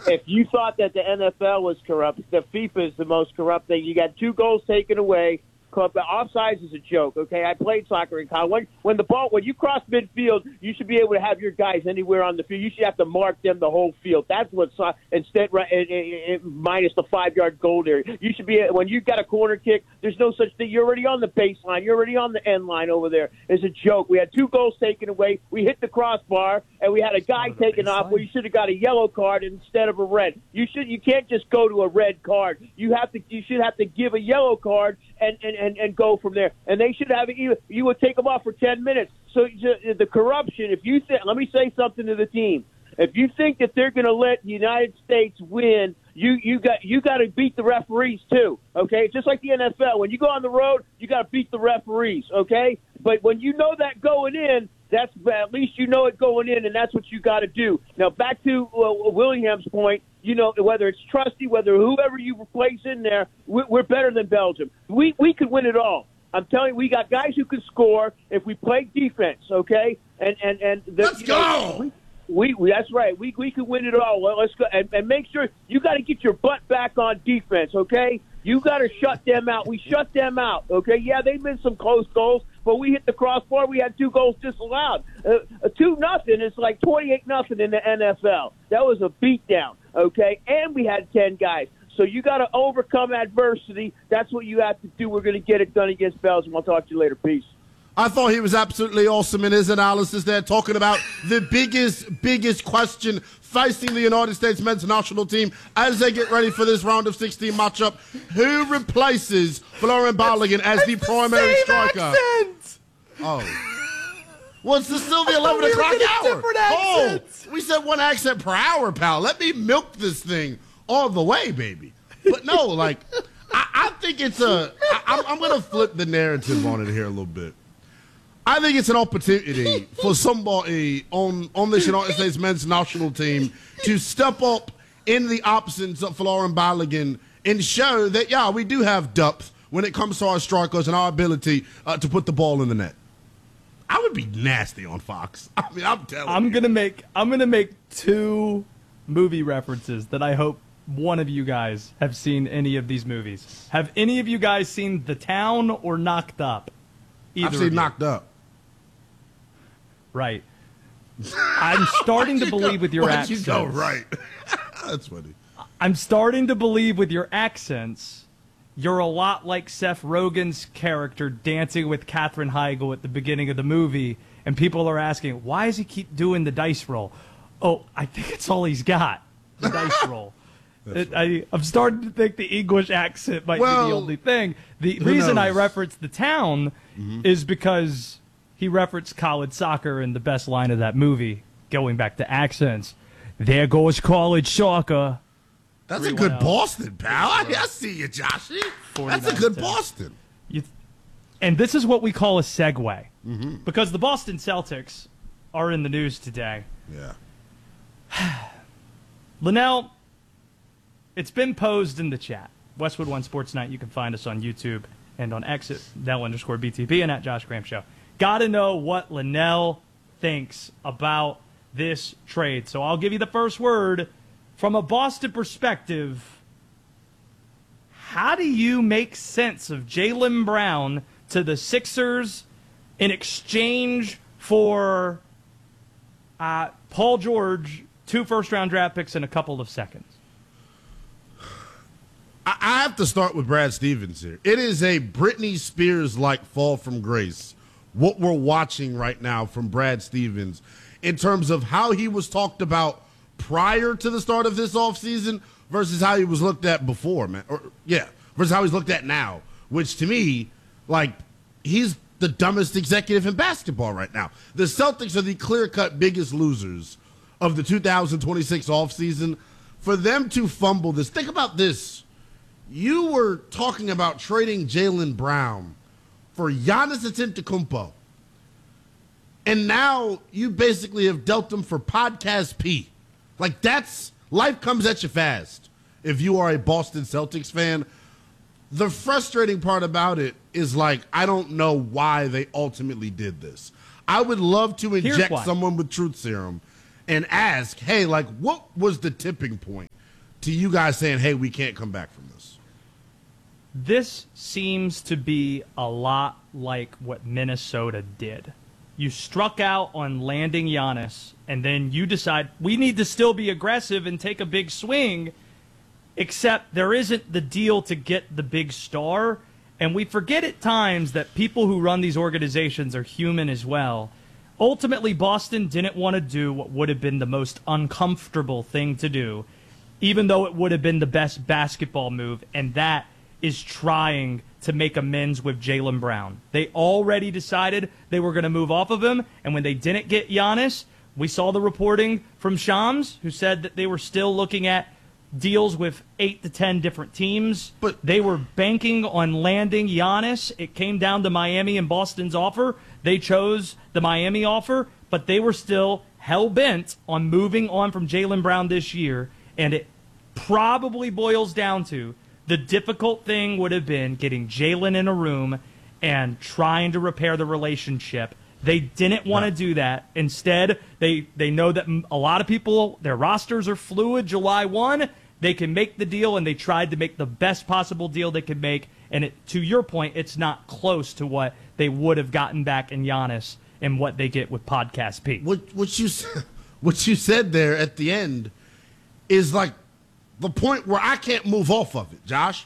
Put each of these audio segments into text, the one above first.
if you thought that the NFL was corrupt, the FIFA is the most corrupt thing. You got 2 goals taken away. Offsides is a joke, okay? I played soccer in college. When you cross midfield, you should be able to have your guys anywhere on the field. You should have to mark them the whole field. That's what instead minus the 5-yard goal area. You should be when you got a corner kick. There's no such thing. You're already on the baseline. You're already on the end line over there. It's a joke. We had 2 goals taken away. We hit the crossbar, and we had a guy taken off where you should have got a yellow card instead of a red. You can't just go to a red card. You should have to give a yellow card and go from there. And they should have you would take them off for 10 minutes. So the corruption, let me say something to the team. If you think that they're going to let the United States win, you got to beat the referees too, okay? Just like the NFL. When you go on the road, you got to beat the referees, okay? But when you know that going in, that's at least you know it going in, and that's what you got to do. Now, back to Willingham's point, whether it's Trusty, whether whoever you replace in there, we're better than Belgium. We could win it all. I'm telling you, we got guys who can score if we play defense, okay? Let's go! That's right. We could win it all. Well, let's go and make sure you got to get your butt back on defense, okay? You got to shut them out. We shut them out, okay? Yeah, they missed some close goals, but we hit the crossbar. We had 2 goals disallowed. 2-0 is like 28-0 in the NFL. That was a beatdown, okay? And we had 10 guys. So you got to overcome adversity. That's what you have to do. We're going to get it done against Belgium. I'll talk to you later. Peace. I thought he was absolutely awesome in his analysis there, talking about the biggest question facing the United States men's national team as they get ready for this round of 16 matchup. Who replaces Folarin Balogun as the primary striker? Accent. Oh. Well, it's still the 11 o'clock hour. Oh, we said 1 accent per hour, pal. Let me milk this thing all the way, baby. But no, I think it's I'm going to flip the narrative on it here a little bit. I think it's an opportunity for somebody on this United States men's national team to step up in the absence of Folarin Balogun and show that, yeah, we do have depth when it comes to our strikers and our ability to put the ball in the net. I would be nasty on Fox. I mean, I'm telling you. I'm gonna make 2 movie references that I hope one of you guys have seen any of these movies. Have any of you guys seen The Town or Knocked Up? I've seen Knocked Up. Right. I'm starting to believe with your accents. Why'd you go right? That's funny. I'm starting to believe with your accents, you're a lot like Seth Rogen's character dancing with Katherine Heigl at the beginning of the movie, and people are asking, why does he keep doing the dice roll? Oh, I think it's all he's got, the dice roll. I'm starting to think the English accent might be the only thing. The reason I referenced The Town is because he referenced college soccer in the best line of that movie, going back to accents. There goes college soccer. That's a good Boston, pal. I see you, Joshy. That's a good Boston. And this is what we call a segue. Because the Boston Celtics are in the news today. Yeah. Linnell, it's been posed in the chat. Westwood One Sports Night. You can find us on YouTube and on X at Nell_BTB and at Josh Graham Show. Got to know what Linnell thinks about this trade. So I'll give you the first word. From a Boston perspective, how do you make sense of Jaylen Brown to the Sixers in exchange for Paul George, 2 first-round draft picks, and a couple of seconds? I have to start with Brad Stevens here. It is a Britney Spears-like fall from grace, what we're watching right now from Brad Stevens in terms of how he was talked about prior to the start of this offseason versus how he was looked at before, man. Versus how he's looked at now, which to me, he's the dumbest executive in basketball right now. The Celtics are the clear-cut biggest losers of the 2026 offseason. For them to fumble this, think about this. You were talking about trading Jaylen Brown for Giannis Antetokounmpo. And now you basically have dealt him for Podcast P. Life comes at you fast if you are a Boston Celtics fan. The frustrating part about it is, I don't know why they ultimately did this. I would love to inject someone with truth serum and ask, hey, what was the tipping point? to you guys saying, hey, we can't come back from this? This seems to be a lot like what Minnesota did. You struck out on landing Giannis, and then you decide we need to still be aggressive and take a big swing, except there isn't the deal to get the big star. And we forget at times that people who run these organizations are human as well. Ultimately, Boston didn't want to do what would have been the most uncomfortable thing to do, even though it would have been the best basketball move, and that is trying to make amends with Jaylen Brown. They already decided they were going to move off of him, and when they didn't get Giannis, we saw the reporting from Shams, who said that they were still looking at deals with 8 to 10 different teams. But they were banking on landing Giannis. It came down to Miami and Boston's offer. They chose the Miami offer, but they were still hell-bent on moving on from Jaylen Brown this year, and it probably boils down to the difficult thing would have been getting Jaylen in a room and trying to repair the relationship. They didn't want to do that. Instead, they know that a lot of people, their rosters are fluid July 1. They can make the deal, and they tried to make the best possible deal they could make. And to your point, it's not close to what they would have gotten back in Giannis and what they get with Podcast P. What you said there at the end is like the point where I can't move off of it, Josh.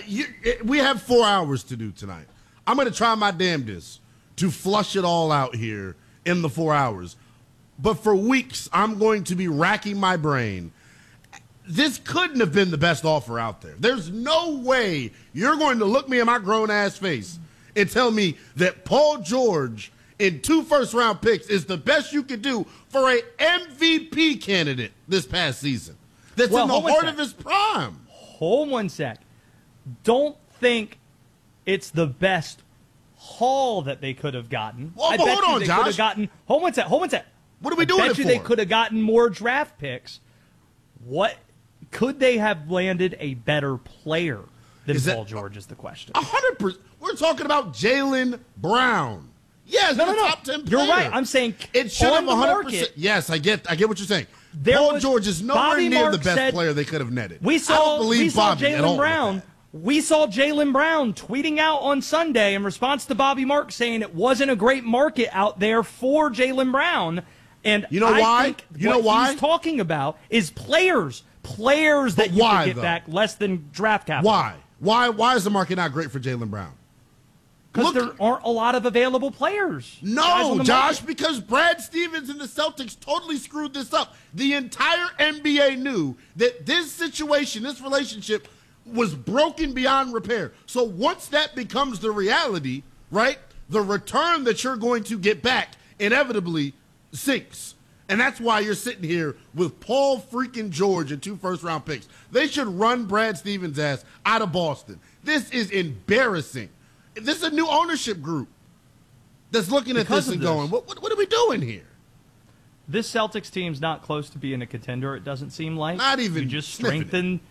We have 4 hours to do tonight. I'm going to try my damnedest to flush it all out here in the 4 hours. But for weeks, I'm going to be racking my brain. This couldn't have been the best offer out there. There's no way you're going to look me in my grown-ass face and tell me that Paul George in 2 first-round picks is the best you could do for a MVP candidate this past season. That's in the heart of his prime. Hold one sec. Don't think it's the best haul that they could have gotten. Well, but hold on, Josh. Hold one sec. What are we doing it for? I bet you they could have gotten more draft picks. What could they have landed a better player than Paul George is the question. 100%. We're talking about Jaylen Brown. Yes, no. Top 10 player. You're right. I'm saying it should have 100%. Yes, I get what you're saying. Paul George is nowhere near the best player they could have netted. We saw Jaylen Brown. We saw Jaylen Brown tweeting out on Sunday in response to Bobby Marks saying it wasn't a great market out there for Jaylen Brown. And you know why? What he's talking about is players that you can get back less than draft capital. Why is the market not great for Jaylen Brown? Because there aren't a lot of available players. No, Josh, because Brad Stevens and the Celtics totally screwed this up. The entire NBA knew that this situation, this relationship, was broken beyond repair. So once that becomes the reality, right, the return that you're going to get back inevitably sinks. And that's why you're sitting here with Paul freaking George and 2 first-round picks. They should run Brad Stevens' ass out of Boston. This is embarrassing. This is a new ownership group that's looking at this and going, what are we doing here? This Celtics team's not close to being a contender, it doesn't seem like. Not even You just strengthened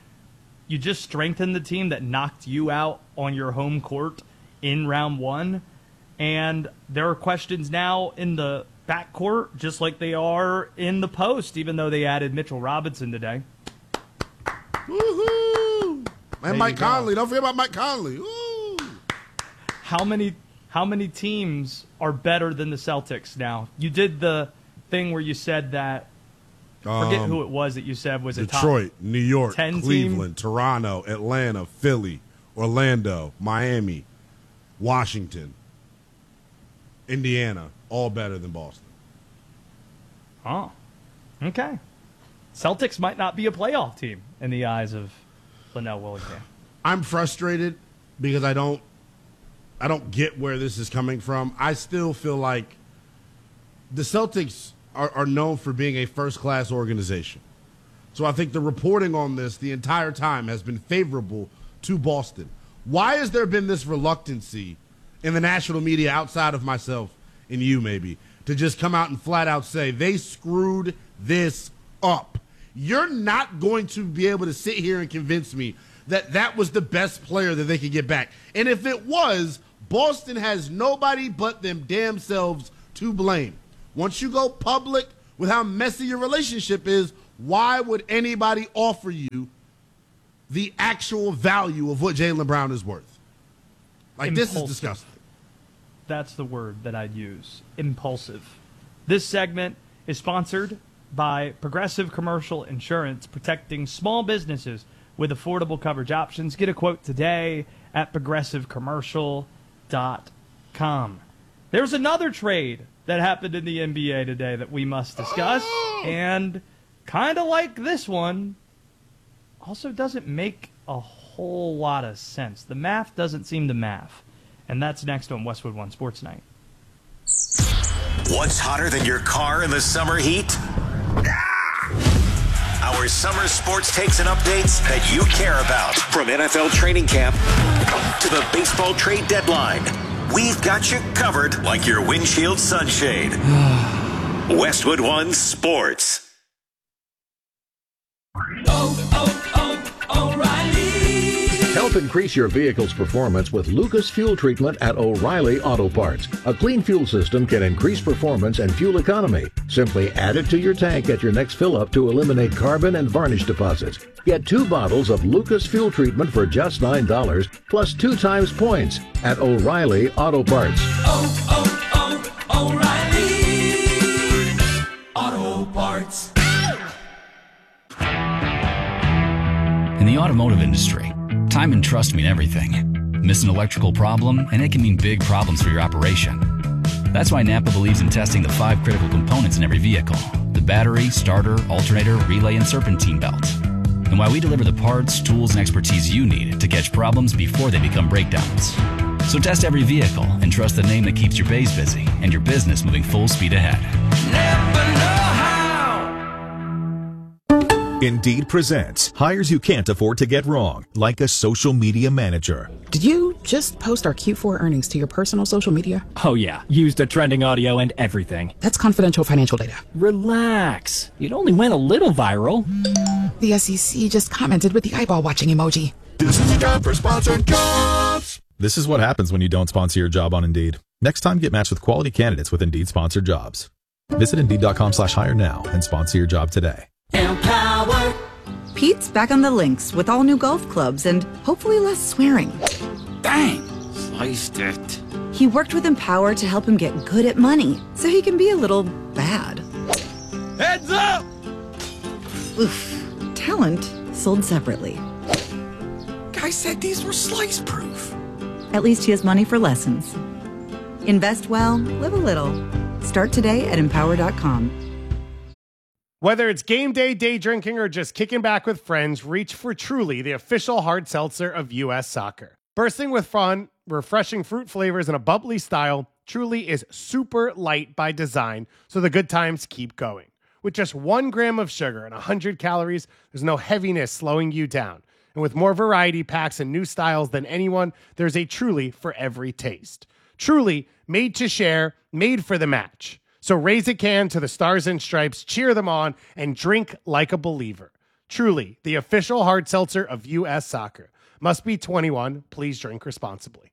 the team that knocked you out on your home court in round 1. And there are questions now in the backcourt, just like they are in the post, even though they added Mitchell Robinson today. Woohoo! And Mike Conley. Don't forget about Mike Conley. Woo! How many teams are better than the Celtics now? You did the thing where you said that, forget who it was that you said was Detroit, a top New York, 10 Cleveland, team? Toronto, Atlanta, Philly, Orlando, Miami, Washington, Indiana, all better than Boston. Oh, okay. Celtics might not be a playoff team in the eyes of Linnell Willingham. I'm frustrated because I don't get where this is coming from. I still feel like the Celtics are known for being a first-class organization. So I think the reporting on this the entire time has been favorable to Boston. Why has there been this reluctancy in the national media outside of myself and you maybe to just come out and flat out say they screwed this up? You're not going to be able to sit here and convince me that that was the best player that they could get back. And if it was, Boston has nobody but them damn selves to blame. Once you go public with how messy your relationship is, why would anybody offer you the actual value of what Jaylen Brown is worth. Like, Impulsive. This is disgusting. That's the word that I'd use. Impulsive. This segment is sponsored by Progressive Commercial Insurance, protecting small businesses with affordable coverage options. Get a quote today at progressivecommercial.com. There's another trade that happened in the NBA today that we must discuss, and kind of like this one, also doesn't make a whole lot of sense. The math doesn't seem to math. And that's next on Westwood One Sports Night. What's hotter than your car in the summer heat? Our summer sports takes and updates that you care about. From NFL training camp to the baseball trade deadline, we've got you covered like your windshield sunshade. Westwood One Sports. Help increase your vehicle's performance with Lucas Fuel Treatment at O'Reilly Auto Parts. A clean fuel system can increase performance and fuel economy. Simply add it to your tank at your next fill-up to eliminate carbon and varnish deposits. Get 2 bottles of Lucas Fuel Treatment for just $9, plus 2 times points at O'Reilly Auto Parts. O'Reilly Auto Parts. In the automotive industry, time and trust mean everything. Miss an electrical problem, and it can mean big problems for your operation. That's why Napa believes in testing the 5 critical components in every vehicle: the battery, starter, alternator, relay, and serpentine belt. And why we deliver the parts, tools, and expertise you need to catch problems before they become breakdowns. So test every vehicle and trust the name that keeps your bays busy and your business moving full speed ahead. Never know how. Indeed presents hires you can't afford to get wrong, like a social media manager. Did you just post our Q4 earnings to your personal social media? Oh yeah, used the trending audio and everything. That's confidential financial data. Relax. It only went a little viral. The SEC just commented with the eyeball watching emoji. This is a job for sponsored jobs. This is what happens when you don't sponsor your job on Indeed. Next time, get matched with quality candidates with Indeed sponsored jobs. Visit Indeed.com/hire now and sponsor your job today. Empower. Pete's back on the links with all new golf clubs and hopefully less swearing. Dang, sliced it. He worked with Empower to help him get good at money so he can be a little bad. Heads up! Oof. Talent sold separately. Guy said these were slice proof. At least he has money for lessons. Invest well, live a little. Start today at Empower.com. Whether it's game day, day drinking, or just kicking back with friends, reach for Truly, the official hard seltzer of U.S. Soccer. Bursting with fun, refreshing fruit flavors, and a bubbly style, Truly is super light by design, so the good times keep going. With just 1 gram of sugar and 100 calories, there's no heaviness slowing you down. And with more variety packs and new styles than anyone, there's a Truly for every taste. Truly, made to share, made for the match. So raise a can to the Stars and Stripes, cheer them on, and drink like a believer. Truly, the official hard seltzer of U.S. Soccer. Must be 21. Please drink responsibly.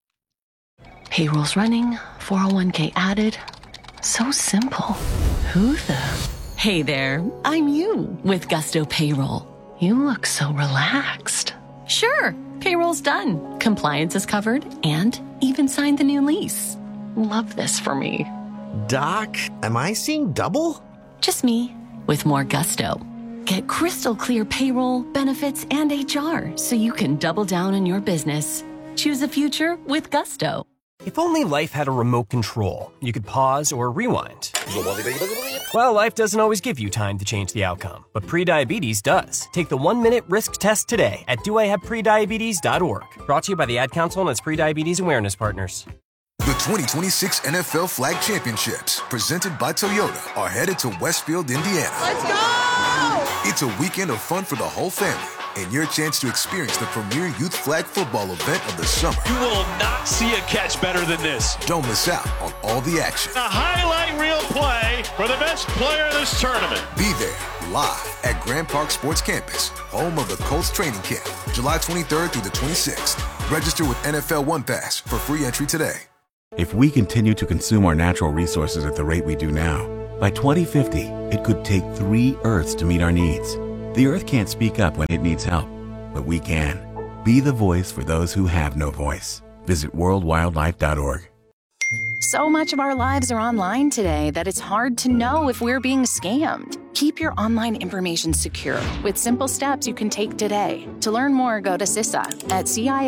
Payroll's running, 401k added. So simple. Who the? Hey there, I'm you with Gusto Payroll. You look so relaxed. Sure, payroll's done. Compliance is covered and even signed the new lease. Love this for me. Doc, am I seeing double? Just me, with more gusto. Get crystal clear payroll, benefits, and HR so you can double down on your business. Choose a future with Gusto. If only life had a remote control, you could pause or rewind. Well, life doesn't always give you time to change the outcome, but prediabetes does. Take the 1-minute risk test today at doihaveprediabetes.org. Brought to you by the Ad Council and its prediabetes awareness partners. The 2026 NFL Flag Championships, presented by Toyota, are headed to Westfield, Indiana. Let's go! It's a weekend of fun for the whole family and your chance to experience the premier youth flag football event of the summer. You will not see a catch better than this. Don't miss out on all the action. A highlight reel play for the best player of this tournament. Be there live at Grand Park Sports Campus, home of the Colts training camp, July 23rd through the 26th. Register with NFL One Pass for free entry today. If we continue to consume our natural resources at the rate we do now, by 2050, it could take 3 Earths to meet our needs. The Earth can't speak up when it needs help. but we can. Be the voice for those who have no voice. Visit worldwildlife.org. So much of our lives are online today that it's hard to know if we're being scammed. Keep your online information secure with simple steps you can take today. To learn more, go to CISA at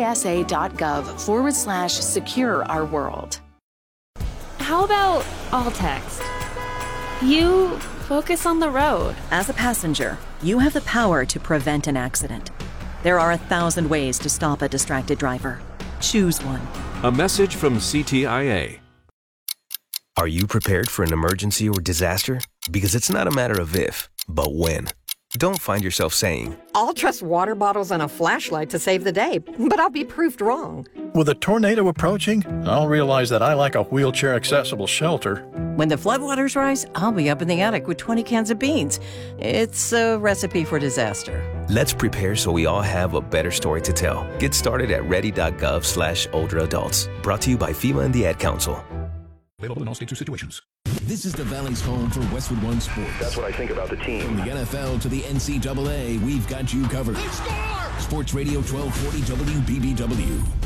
cisa.gov/secure our world. How about all text? You focus on the road. As a passenger, you have the power to prevent an accident. There are 1,000 ways to stop a distracted driver. Choose one. A message from CTIA. Are you prepared for an emergency or disaster? Because it's not a matter of if, but when. Don't find yourself saying, I'll trust water bottles and a flashlight to save the day, but I'll be proved wrong. With a tornado approaching, I'll realize that I lack a wheelchair-accessible shelter. When the floodwaters rise, I'll be up in the attic with 20 cans of beans. It's a recipe for disaster. Let's prepare so we all have a better story to tell. Get started at ready.gov/older adults. Brought to you by FEMA and the Ad Council. Available in all states or situations. This is the Valley's home for Westwood One Sports. That's what I think about the team. From the NFL to the NCAA, we've got you covered. Sports Radio 1240 WBBW.